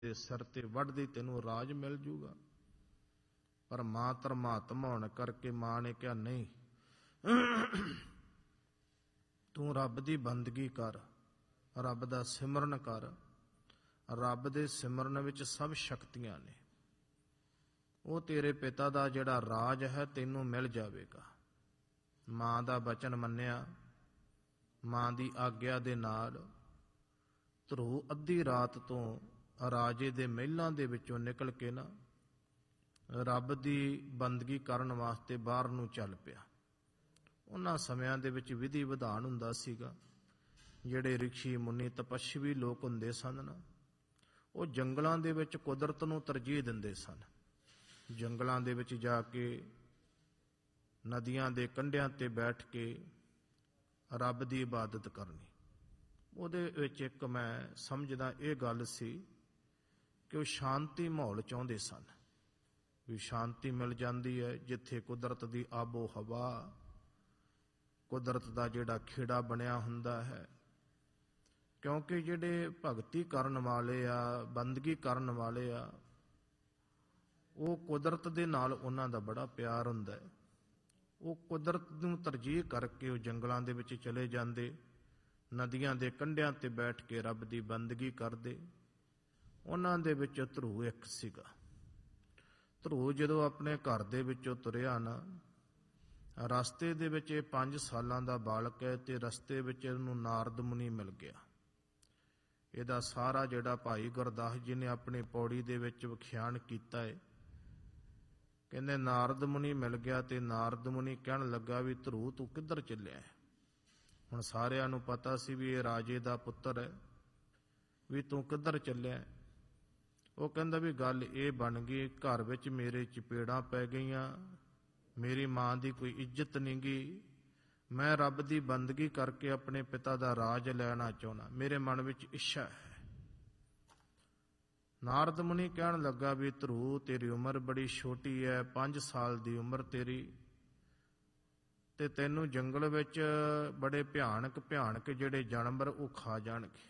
ਦੇ ਸਿਰ ਤੇ ਵੱਢਦੀ ਤੈਨੂੰ ਰਾਜ ਮਿਲ ਜੂਗਾ। ਪਰ ਮਾਂ ਧਰਮਾਤਮਾ ਹੋਣ ਕਰਕੇ ਮਾਂ ਨੇ ਕਿਹਾ ਨਹੀਂ, ਤੂੰ ਰੱਬ ਦੀ ਬੰਦਗੀ ਕਰ, ਰੱਬ ਦਾ ਸਿਮਰਨ ਕਰ। ਰੱਬ ਦੇ ਸਿਮਰਨ ਵਿੱਚ ਸਭ ਸ਼ਕਤੀਆਂ ਨੇ। ਉਹ ਤੇਰੇ ਪਿਤਾ ਦਾ ਜਿਹੜਾ ਰਾਜ ਹੈ ਤੈਨੂੰ ਮਿਲ ਜਾਵੇਗਾ। ਮਾਂ ਦਾ ਬਚਨ ਮੰਨਿਆ, ਮਾਂ ਦੀ ਆਗਿਆ ਦੇ ਨਾਲ ਧਰੂ ਅੱਧੀ ਰਾਤ ਤੋਂ ਰਾਜੇ ਦੇ ਮਹਿਲਾਂ ਦੇ ਵਿੱਚੋਂ ਨਿਕਲ ਕੇ ਨਾ ਰੱਬ ਦੀ ਬੰਦਗੀ ਕਰਨ ਵਾਸਤੇ ਬਾਹਰ ਨੂੰ ਚੱਲ ਪਿਆ। ਉਹਨਾਂ ਸਮਿਆਂ ਦੇ ਵਿੱਚ ਵਿਧੀ ਵਿਧਾਨ ਹੁੰਦਾ ਸੀਗਾ। ਜਿਹੜੇ ਰਿਸ਼ੀ ਮੁਨੀ ਤਪੱਸਵੀ ਲੋਕ ਹੁੰਦੇ ਸਨ ਨਾ, ਉਹ ਜੰਗਲਾਂ ਦੇ ਵਿੱਚ ਕੁਦਰਤ ਨੂੰ ਤਰਜੀਹ ਦਿੰਦੇ ਸਨ। ਜੰਗਲਾਂ ਦੇ ਵਿੱਚ ਜਾ ਕੇ ਨਦੀਆਂ ਦੇ ਕੰਢਿਆਂ ਤੇ ਬੈਠ ਕੇ ਰੱਬ ਦੀ ਇਬਾਦਤ ਕਰਨੀ। ਉਹਦੇ ਵਿੱਚ ਇੱਕ ਮੈਂ ਸਮਝਦਾ ਇਹ ਗੱਲ ਸੀ ਕਿ ਉਹ ਸ਼ਾਂਤੀ ਮਾਹੌਲ ਚਾਹੁੰਦੇ ਸਨ, ਵੀ ਸ਼ਾਂਤੀ ਮਿਲ ਜਾਂਦੀ ਹੈ ਜਿੱਥੇ ਕੁਦਰਤ ਦੀ ਆਬੋ ਹਵਾ, ਕੁਦਰਤ ਦਾ ਜਿਹੜਾ ਖੇੜਾ ਬਣਿਆ ਹੁੰਦਾ ਹੈ। ਕਿਉਂਕਿ ਜਿਹੜੇ ਭਗਤੀ ਕਰਨ ਵਾਲੇ ਆ, ਬੰਦਗੀ ਕਰਨ ਵਾਲੇ ਆ, ਉਹ ਕੁਦਰਤ ਦੇ ਨਾਲ ਉਹਨਾਂ ਦਾ ਬੜਾ ਪਿਆਰ ਹੁੰਦਾ ਹੈ। ਉਹ ਕੁਦਰਤ ਨੂੰ ਤਰਜੀਹ ਕਰਕੇ ਉਹ ਜੰਗਲਾਂ ਦੇ ਵਿੱਚ ਚਲੇ ਜਾਂਦੇ, ਨਦੀਆਂ ਦੇ ਕੰਢਿਆਂ ਤੇ ਬੈਠ ਕੇ ਰੱਬ ਦੀ ਬੰਦਗੀ ਕਰਦੇ। ਉਹਨਾਂ ਦੇ ਵਿੱਚ ਧਰੂ ਇੱਕ ਸੀਗਾ। ਧਰੂ ਜਦੋਂ ਆਪਣੇ ਘਰ ਦੇ ਵਿੱਚੋਂ ਤੁਰਿਆ ਨਾ, ਰਸਤੇ ਦੇ ਵਿੱਚ ਇਹ 5 ਸਾਲਾਂ ਦਾ ਬਾਲਕ ਹੈ ਤੇ ਰਸਤੇ ਵਿੱਚ ਇਹਨੂੰ ਨਾਰਦ ਮੁਨੀ ਮਿਲ ਗਿਆ। ਇਹਦਾ ਸਾਰਾ ਜਿਹੜਾ ਭਾਈ ਗੁਰਦਾਸ ਜੀ ਨੇ ਆਪਣੀ ਪੌੜੀ ਦੇ ਵਿੱਚ ਵਿਖਿਆਨ ਕੀਤਾ ਹੈ। ਕਹਿੰਦੇ ਨਾਰਦ ਮੁਨੀ ਮਿਲ ਗਿਆ ਤੇ ਨਾਰਦ ਮੁਨੀ ਕਹਿਣ ਲੱਗਾ ਵੀ ਧਰੂ ਤੂੰ ਕਿੱਧਰ ਚੱਲਿਆ ਹੈ? ਹੁਣ ਸਾਰਿਆਂ ਨੂੰ ਪਤਾ ਸੀ ਵੀ ਇਹ ਰਾਜੇ ਦਾ ਪੁੱਤਰ ਹੈ, ਵੀ ਤੂੰ ਕਿੱਧਰ ਚੱਲਿਆ? ਉਹ ਕਹਿੰਦਾ ਵੀ ਗੱਲ ਇਹ ਬਣ ਗਈ, ਘਰ ਵਿੱਚ ਮੇਰੇ ਚਪੇੜਾਂ ਪੈ ਗਈਆਂ, ਮੇਰੀ ਮਾਂ ਦੀ ਕੋਈ ਇੱਜ਼ਤ ਨਹੀਂ ਗਈ, ਮੈਂ ਰੱਬ ਦੀ ਬੰਦਗੀ ਕਰਕੇ ਆਪਣੇ ਪਿਤਾ ਦਾ ਰਾਜ ਲੈਣਾ ਚਾਹੁੰਦਾ, ਮੇਰੇ ਮਨ ਵਿੱਚ ਇੱਛਾ ਹੈ। ਨਾਰਦ ਮੁਨੀ ਕਹਿਣ ਲੱਗਾ ਵੀ ਧਰੂ ਤੇਰੀ ਉਮਰ ਬੜੀ ਛੋਟੀ ਹੈ, 5 ਸਾਲ ਦੀ ਉਮਰ ਤੇਰੀ, ਤੇ ਤੈਨੂੰ ਜੰਗਲ ਵਿੱਚ ਬੜੇ ਭਿਆਨਕ ਜਿਹੜੇ ਜਾਨਵਰ ਉਹ ਖਾ ਜਾਣਗੇ।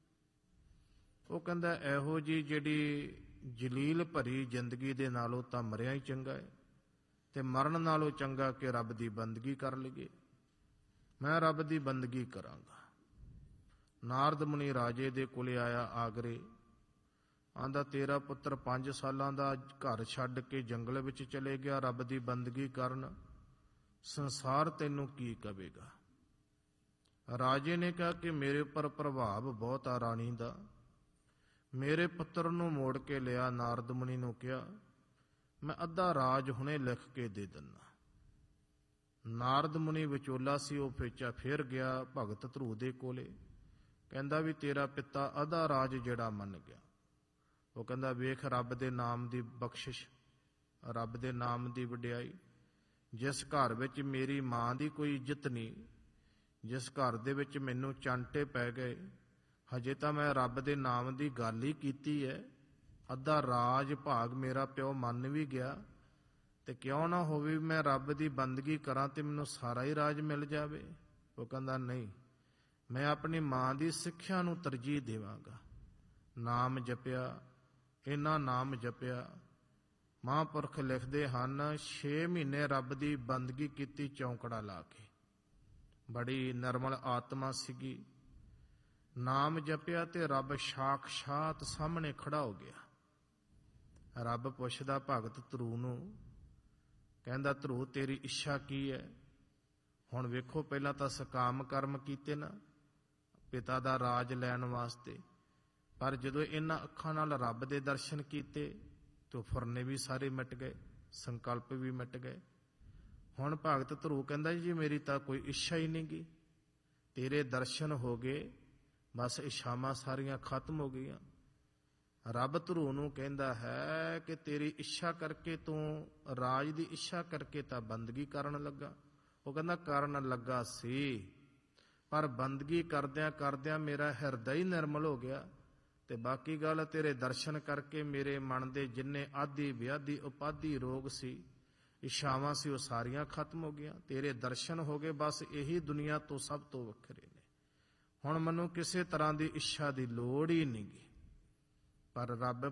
ਉਹ ਕਹਿੰਦਾ ਇਹੋ ਜੀ ਜਿਹੜੀ ਜਲੀਲ ਭਰੀ ਜ਼ਿੰਦਗੀ ਦੇ ਨਾਲੋਂ ਤਾਂ ਮਰਿਆ ਹੀ ਚੰਗਾ ਹੈ, ਤੇ ਮਰਨ ਨਾਲੋਂ ਚੰਗਾ ਕਿ ਰੱਬ ਦੀ ਬੰਦਗੀ ਕਰ ਲਈਏ। ਮੈਂ ਰੱਬ ਦੀ ਬੰਦਗੀ ਕਰਾਂਗਾ। ਨਾਰਦ ਮੁਨੀ ਰਾਜੇ ਦੇ ਕੋਲੇ ਆਇਆ ਆਗਰੇ, ਆਂਦਾ ਤੇਰਾ ਪੁੱਤਰ 5 ਸਾਲਾਂ ਦਾ ਘਰ ਛੱਡ ਕੇ ਜੰਗਲ ਵਿੱਚ ਚਲੇ ਗਿਆ ਰੱਬ ਦੀ ਬੰਦਗੀ ਕਰਨ, ਸੰਸਾਰ ਤੈਨੂੰ ਕੀ ਕਵੇਗਾ? ਰਾਜੇ ਨੇ ਕਿਹਾ ਕਿ ਮੇਰੇ ਉੱਪਰ ਪ੍ਰਭਾਵ ਬਹੁਤ ਆ ਰਾਣੀ ਦਾ, ਮੇਰੇ ਪੁੱਤਰ ਨੂੰ ਮੋੜ ਕੇ ਲਿਆ। ਨਾਰਦ ਮੁਨੀ ਨੂੰ ਕਿਹਾ ਮੈਂ ਅੱਧਾ ਰਾਜ ਹੁਣੇ ਲਿਖ ਕੇ ਦੇ ਦਿੰਦਾ। ਨਾਰਦ ਮੁਨੀ ਵਿਚੋਲਾ ਸੀ, ਉਹ ਫੇਰ ਗਿਆ ਭਗਤ ਧਰੂ ਦੇ ਕੋਲੇ, ਕਹਿੰਦਾ ਵੀ ਤੇਰਾ ਪਿਤਾ ਅੱਧਾ ਰਾਜ ਜਿਹੜਾ ਮੰਨ ਗਿਆ। ਉਹ ਕਹਿੰਦਾ ਵੇਖ ਰੱਬ ਦੇ ਨਾਮ ਦੀ ਬਖਸ਼ਿਸ਼, ਰੱਬ ਦੇ ਨਾਮ ਦੀ ਵਡਿਆਈ, ਜਿਸ ਘਰ ਵਿੱਚ ਮੇਰੀ ਮਾਂ ਦੀ ਕੋਈ ਇੱਜ਼ਤ ਨਹੀਂ, ਜਿਸ ਘਰ ਦੇ ਵਿੱਚ ਮੈਨੂੰ ਚਾਂਟੇ ਪੈ ਗਏ, ਹਜੇ ਤਾਂ ਮੈਂ ਰੱਬ ਦੇ ਨਾਮ ਦੀ ਗੱਲ ਹੀ ਕੀਤੀ ਹੈ, ਅੱਧਾ ਰਾਜ ਭਾਗ ਮੇਰਾ ਪਿਓ ਮੰਨ ਵੀ ਗਿਆ, ਤੇ ਕਿਉਂ ਨਾ ਹੋਵੇ ਮੈਂ ਰੱਬ ਦੀ ਬੰਦਗੀ ਕਰਾਂ ਤੇ ਮੈਨੂੰ ਸਾਰਾ ਹੀ ਰਾਜ ਮਿਲ ਜਾਵੇ। ਉਹ ਕਹਿੰਦਾ ਨਹੀਂ, ਮੈਂ ਆਪਣੀ ਮਾਂ ਦੀ ਸਿੱਖਿਆ ਨੂੰ ਤਰਜੀਹ ਦੇਵਾਂਗਾ। ਨਾਮ ਜਪਿਆ, ਇਹਨਾਂ ਨਾਮ ਜਪਿਆ। ਮਹਾਂਪੁਰਖ ਲਿਖਦੇ ਹਨ 6 ਮਹੀਨੇ ਰੱਬ ਦੀ ਬੰਦਗੀ ਕੀਤੀ ਚੌਂਕੜਾ ਲਾ ਕੇ। ਬੜੀ ਨਿਰਮਲ ਆਤਮਾ ਸੀਗੀ। ਨਾਮ ਜਪਿਆ ਤੇ ਰੱਬ ਸਾਖਸ਼ਾਤ ਸਾਹਮਣੇ ਖੜਾ ਹੋ ਗਿਆ। ਰੱਬ ਪੁੱਛਦਾ ਭਗਤ ਧਰੂ ਨੂੰ, ਕਹਿੰਦਾ ਧਰੂ ਤੇਰੀ ਇੱਛਾ ਕੀ ਹੈ? ਹੁਣ ਵੇਖੋ ਪਹਿਲਾਂ ਤਾਂ ਸਕਾਮ ਕਰਮ ਕੀਤੇ ਨਾ ਪਿਤਾ ਦਾ ਰਾਜ ਲੈਣ ਵਾਸਤੇ, ਪਰ ਜਦੋਂ ਇਹਨਾਂ ਅੱਖਾਂ ਨਾਲ ਰੱਬ ਦੇ ਦਰਸ਼ਨ ਕੀਤੇ ਤੇ ਫੁਰਨੇ ਵੀ ਸਾਰੇ ਮਿਟ ਗਏ, ਸੰਕਲਪ ਵੀ ਮਿਟ ਗਏ। ਹੁਣ ਭਗਤ ਧਰੂ ਕਹਿੰਦਾ ਜੀ ਮੇਰੀ ਤਾਂ ਕੋਈ ਇੱਛਾ ਹੀ ਨਹੀਂ ਗੀ, ਤੇਰੇ ਦਰਸ਼ਨ ਹੋ ਗਏ, ਬਸ ਇੱਛਾਵਾਂ ਸਾਰੀਆਂ ਖਤਮ ਹੋ ਗਈਆਂ। ਰੱਬ ਧਰੂ ਨੂੰ ਕਹਿੰਦਾ ਹੈ ਕਿ ਤੇਰੀ ਇੱਛਾ ਕਰਕੇ, ਤੂੰ ਰਾਜ ਦੀ ਇੱਛਾ ਕਰਕੇ ਤਾਂ ਬੰਦਗੀ ਕਰਨ ਲੱਗਾ। ਉਹ ਕਹਿੰਦਾ ਕਰਨ ਲੱਗਾ ਸੀ, ਪਰ ਬੰਦਗੀ ਕਰਦਿਆਂ ਕਰਦਿਆਂ ਮੇਰਾ ਹਿਰਦਾ ਹੀ ਨਿਰਮਲ ਹੋ ਗਿਆ, ਤੇ ਬਾਕੀ ਗੱਲ ਤੇਰੇ ਦਰਸ਼ਨ ਕਰਕੇ ਮੇਰੇ ਮਨ ਦੇ ਜਿੰਨੇ ਆਦੀ ਵਿਆਧੀ ਉਪਾਧੀ ਰੋਗ ਸੀ, ਇੱਛਾਵਾਂ ਸੀ, ਉਹ ਸਾਰੀਆਂ ਖਤਮ ਹੋ ਗਈਆਂ। ਤੇਰੇ ਦਰਸ਼ਨ ਹੋ ਗਏ, ਬਸ ਇਹੀ ਦੁਨੀਆ ਤੋਂ ਸਭ ਤੋਂ ਵੱਖਰੇ ਨੇ। ਹੁਣ ਮੈਨੂੰ ਕਿਸੇ ਤਰ੍ਹਾਂ ਦੀ ਇੱਛਾ ਦੀ ਲੋੜ ਹੀ ਨਹੀਂ ਗੀ। ਪਰ ਰੱਬ